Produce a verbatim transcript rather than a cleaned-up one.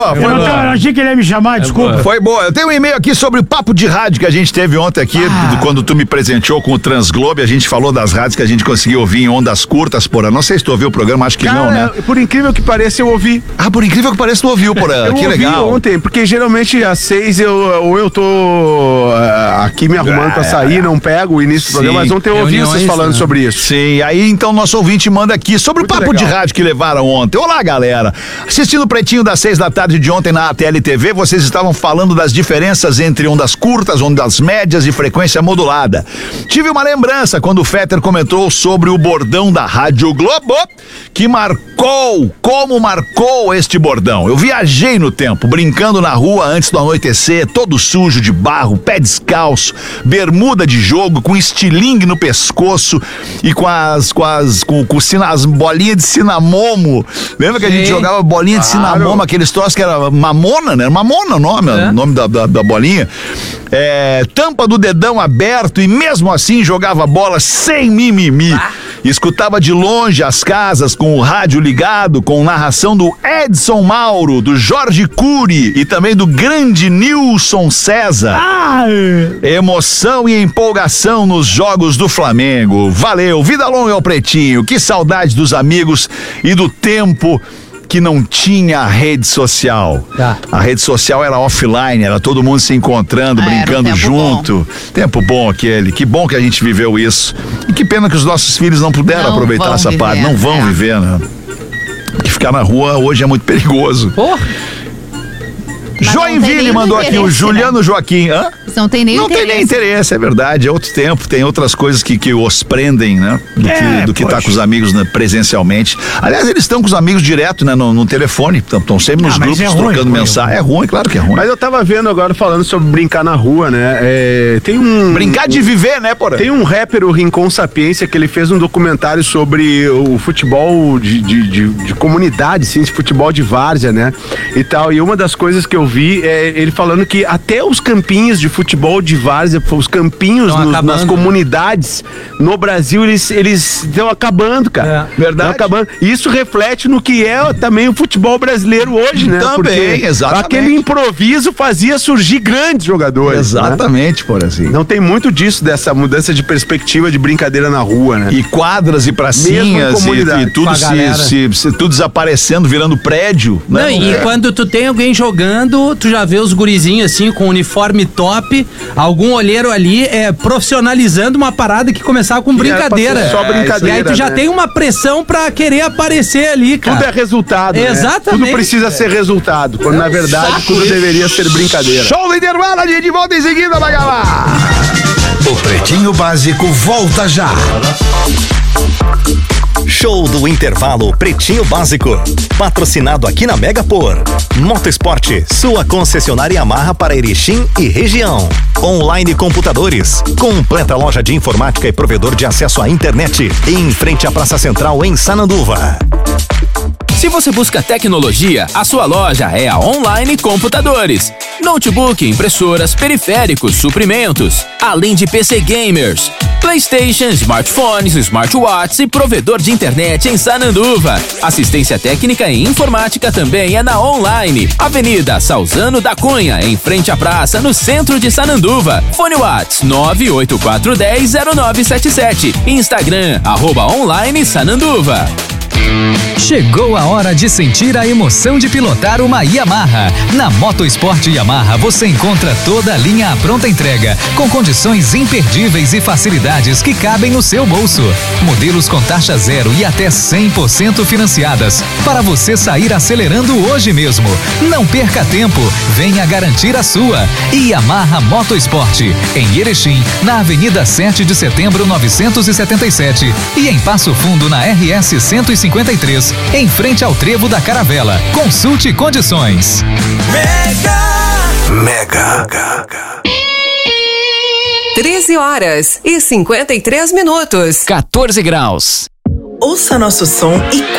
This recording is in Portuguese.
Eu, não tô, eu achei que ele ia me chamar, desculpa. Foi boa. Eu tenho um e-mail aqui sobre o papo de rádio que a gente teve ontem aqui, ah. quando tu me presenteou com o Transglobe, a gente falou das rádios que a gente conseguiu ouvir em ondas curtas, porra. Não sei se tu ouviu o programa, acho que Cara, não, né? Por incrível que pareça, eu ouvi. Ah, por incrível que pareça, tu ouviu, porra. Eu que ouvi legal. ontem, porque geralmente às seis eu, ou eu tô uh, aqui me arrumando pra sair, não pego o início do programa, mas ontem eu ouvi vocês falando, né, sobre isso. Sim, aí então nosso ouvinte manda aqui sobre Muito o papo legal. de rádio que levaram ontem. Olá, galera. Assistindo o Pretinho das seis da tarde de ontem na A T L T V, vocês estavam falando das diferenças entre ondas curtas, ondas médias e frequência modulada. Tive uma lembrança quando o Fetter comentou sobre o bordão da Rádio Globo, que marcou, como marcou este bordão. Eu viajei no tempo, brincando na rua antes do anoitecer, todo sujo de barro, pé descalço, bermuda de jogo, com estilingue no pescoço e com as, com as, com, com as bolinhas de cinamomo. Lembra que Sim. a gente jogava bolinha de claro. cinamomo, aqueles troços que era mamona, né? Mamona o nome, é. o nome da, da, da bolinha. É, tampa do dedão aberto e mesmo assim jogava bola sem mimimi. Ah. Escutava de longe as casas com o rádio ligado, com narração do Edson Mauro, do Jorge Cury e também do grande Nilson César. Ah. Emoção e empolgação nos jogos do Flamengo. Valeu, vida longa ao Pretinho. Que saudade dos amigos e do tempo que não tinha rede social. Tá. A rede social era offline, era todo mundo se encontrando, ah, brincando um junto. Bom. Tempo bom aquele. Que bom que a gente viveu isso. E que pena que os nossos filhos não puderam não aproveitar essa viver, parte. Não vão é. viver, né? Porque ficar na rua hoje é muito perigoso. Porra! Joinville mandou aqui, o Juliano né? Joaquim. Hã? Não tem nem não interesse. Não tem nem interesse, é verdade. É outro tempo, tem outras coisas que, que os prendem, né? Do é, que, do que tá com os amigos, né, presencialmente. Aliás, eles estão com os amigos direto, né? No, no telefone. Estão sempre nos ah, grupos é ruim, trocando ruim, mensagem. É ruim, claro que é ruim. Mas eu tava vendo agora falando sobre brincar na rua, né? É, tem um. Brincar de viver, né, porra? Tem um rapper, o Rincon Sapiência, que ele fez um documentário sobre o futebol de, de, de, de comunidade, sim, esse futebol de várzea, né? E tal. E uma das coisas que eu vi é ele falando que até os campinhos de futebol de várzea, os campinhos nos, nas comunidades no Brasil, eles eles estão acabando, cara. É, verdade. Estão acabando. Isso reflete no que é também o futebol brasileiro hoje, né? Também, porque exatamente. Aquele improviso fazia surgir grandes jogadores. Exatamente, né? Por assim. Não tem muito disso, dessa mudança de perspectiva de brincadeira na rua, né? E quadras e pracinhas e, e tudo se, se, se tudo desaparecendo, virando prédio, né? Não, e é. quando tu tem alguém jogando, tu já vê os gurizinhos assim, com uniforme top, algum olheiro ali é, profissionalizando uma parada que começava com brincadeira. Só brincadeira. E aí tu já né? tem uma pressão pra querer aparecer ali, cara. Tudo é resultado, Exatamente. Né? Tudo precisa é. ser resultado, quando é na verdade saco. tudo deveria ser brincadeira. Show do intervalo, a gente volta em seguida, vai lá. O Pretinho Básico volta já. Show do intervalo Pretinho Básico. Patrocinado aqui na Mega por Motosport, sua concessionária Yamaha para Erechim e região. Online Computadores, completa loja de informática e provedor de acesso à internet. Em frente à Praça Central em Sananduva. Se você busca tecnologia, a sua loja é a Online Computadores. Notebook, impressoras, periféricos, suprimentos, além de P C gamers, PlayStation, smartphones, smartwatches e provedor de internet em Sananduva. Assistência técnica e informática também é na Online. Avenida Salzano da Cunha, em frente à praça, no centro de Sananduva. Fone Whats nove oito quatro um zero zero nove sete sete. Instagram, arroba Online Sananduva. Chegou a hora de sentir a emoção de pilotar uma Yamaha. Na Motosport Yamaha você encontra toda a linha à pronta entrega, com condições imperdíveis e facilidades que cabem no seu bolso. Modelos com taxa zero e até cem por cento financiadas, para você sair acelerando hoje mesmo. Não perca tempo, venha garantir a sua. Yamaha Motosport, em Erechim, na Avenida sete de Setembro novecentos e setenta e sete e em Passo Fundo na R S cento e cinquenta e três, em frente ao Trevo da Caravela. Consulte condições. Mega! Mega! treze horas e cinquenta e três minutos. quatorze graus. Ouça nosso som e